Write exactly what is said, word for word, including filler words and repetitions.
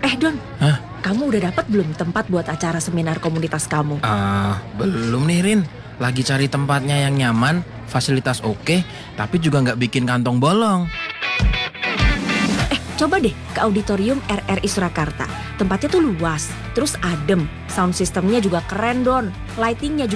Eh Don, Hah? kamu udah dapat belum tempat buat acara seminar komunitas kamu? Ah, belum nih Rin. Lagi cari tempatnya yang nyaman, fasilitas oke, tapi juga nggak bikin kantong bolong. Eh, coba deh ke auditorium R R I Surakarta. Tempatnya tuh luas, terus adem. Sound systemnya juga keren Don. Lightingnya juga